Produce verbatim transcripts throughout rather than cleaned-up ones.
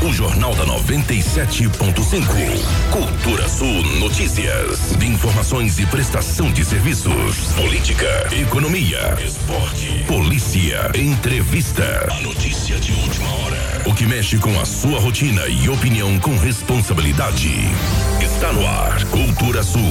O Jornal da noventa e sete ponto cinco. Cultura Sul Notícias. De informações e prestação de serviços. Política, economia, esporte, polícia, entrevista. A notícia de última hora. O que mexe com a sua rotina e opinião com responsabilidade. Está no ar. Cultura Sul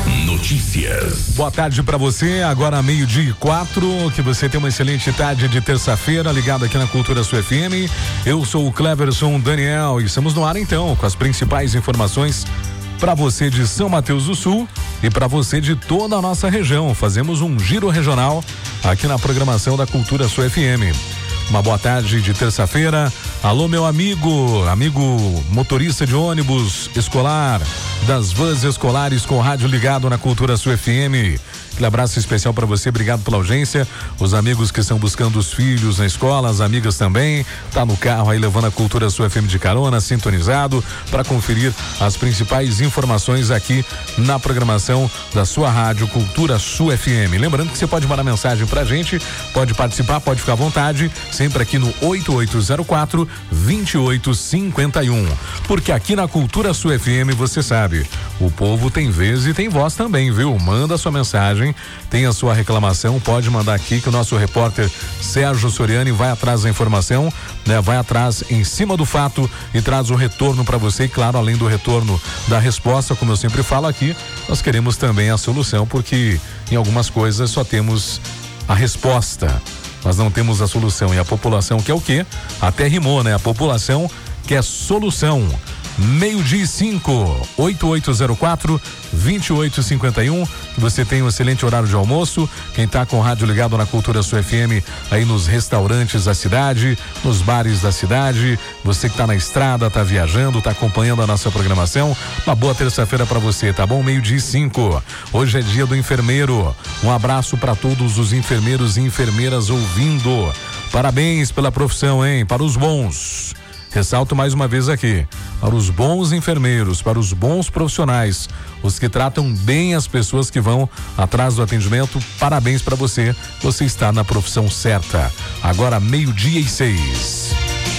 Notícias. Boa tarde pra você, agora meio-dia e quatro, que você tenha uma excelente tarde de terça-feira, ligado aqui na Cultura Sul F M. Eu sou o Cleverson Daniel e estamos no ar então com as principais informações para você de São Mateus do Sul e para você de toda a nossa região. Fazemos um giro regional aqui na programação da Cultura Sul F M. Uma boa tarde de terça-feira. Alô, meu amigo, amigo motorista de ônibus escolar, das vans escolares com rádio ligado na Cultura Sul F M. Aquele abraço especial para você, obrigado pela audiência. Os amigos que estão buscando os filhos na escola, as amigas também. Tá no carro aí levando a Cultura Sul F M de carona, sintonizado para conferir as principais informações aqui na programação da sua rádio Cultura Sul F M. Lembrando que você pode mandar mensagem pra gente, pode participar, pode ficar à vontade, sempre aqui no oito oito zero quatro, dois oito cinco um. Porque aqui na Cultura Sul F M, você sabe, o povo tem vez e tem voz também, viu? Manda sua mensagem, tem a sua reclamação, pode mandar aqui que o nosso repórter Sérgio Soriani vai atrás da informação, né? Vai atrás em cima do fato e traz o retorno para você. E claro, além do retorno da resposta, como eu sempre falo aqui, nós queremos também a solução, porque em algumas coisas só temos a resposta, nós não temos a solução. E a população quer o quê? Até rimou, né? A população quer solução. Meio-dia e cinco, oito oito zero quatro, dois oito cinco um. Que você tenha um excelente horário de almoço. Quem tá com o rádio ligado na Cultura Sul F M, aí nos restaurantes da cidade, nos bares da cidade, você que tá na estrada, tá viajando, tá acompanhando a nossa programação, uma boa terça-feira para você, tá bom? Meio-dia e cinco. Hoje é dia do enfermeiro. Um abraço para todos os enfermeiros e enfermeiras ouvindo. Parabéns pela profissão, hein? Para os bons. Ressalto mais uma vez aqui, para os bons enfermeiros, para os bons profissionais, os que tratam bem as pessoas que vão atrás do atendimento, parabéns para você, você está na profissão certa. Agora meio-dia e seis.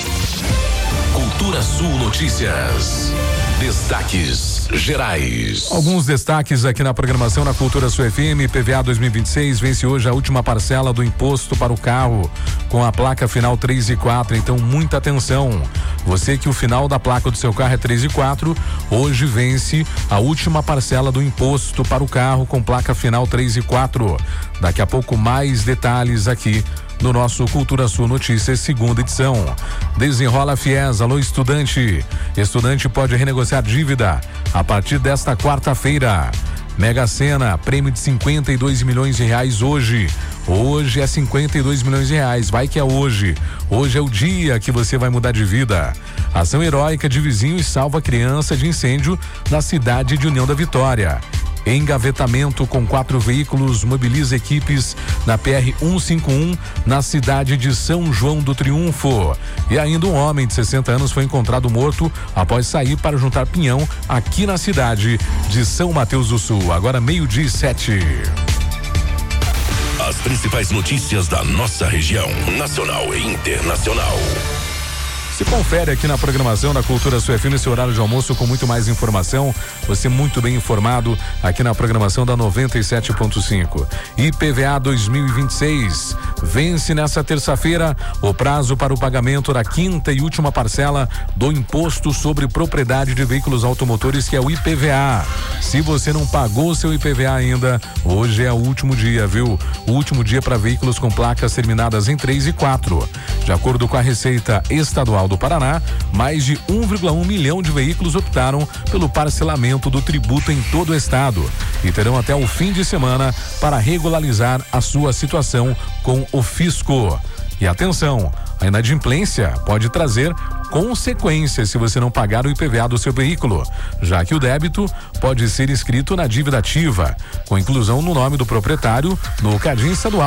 Cultura Sul Notícias. Destaques gerais. Alguns destaques aqui na programação na Cultura Sul F M. I P V A dois mil e vinte e seis vence hoje a última parcela do imposto para o carro com a placa final três e quatro, então muita atenção. Você que o final da placa do seu carro é três e quatro, hoje vence a última parcela do imposto para o carro com placa final três e quatro. Daqui a pouco mais detalhes aqui no nosso Cultura Sul Notícias, segunda edição. Desenrola Fies, alô estudante. Estudante pode renegociar dívida a partir desta quarta-feira. Mega Sena, prêmio de cinquenta e dois milhões de reais hoje. Hoje é cinquenta e dois milhões de reais, vai que é hoje. Hoje é o dia que você vai mudar de vida. Ação heróica de vizinho e salva criança de incêndio na cidade de União da Vitória. Engavetamento com quatro veículos mobiliza equipes na P R cento e cinquenta e um na cidade de São João do Triunfo. E ainda um homem de sessenta anos foi encontrado morto após sair para juntar pinhão aqui na cidade de São Mateus do Sul. Agora meio-dia e sete. As principais notícias da nossa região, nacional e internacional. Se confere aqui na programação da Cultura Sul F M, esse horário de almoço com muito mais informação. Você muito bem informado aqui na programação da noventa e sete ponto cinco. I P V A dois mil e vinte e seis vence nessa terça-feira o prazo para o pagamento da quinta e última parcela do Imposto sobre Propriedade de Veículos Automotores, que é o I P V A. Se você não pagou o seu I P V A ainda, hoje é o último dia, viu? O último dia para veículos com placas terminadas em três e quatro. De acordo com a Receita Estadual do Paraná, mais de um vírgula um milhão de veículos optaram pelo parcelamento do tributo em todo o estado e terão até o fim de semana para regularizar a sua situação com o fisco. E atenção, a inadimplência pode trazer consequências se você não pagar o I P V A do seu veículo, já que o débito pode ser inscrito na dívida ativa, com inclusão no nome do proprietário no Cadinho Estadual